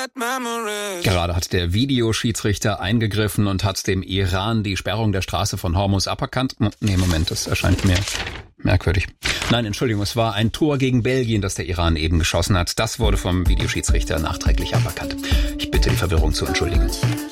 Gerade hat der Videoschiedsrichter eingegriffen und hat dem Iran die Sperrung der Straße von Hormuz aberkannt. Nee, Moment, das erscheint mir merkwürdig. Nein, Entschuldigung, es war ein Tor gegen Belgien, das der Iran eben geschossen hat. Das wurde vom Videoschiedsrichter nachträglich aberkannt. Ich bitte die Verwirrung zu entschuldigen.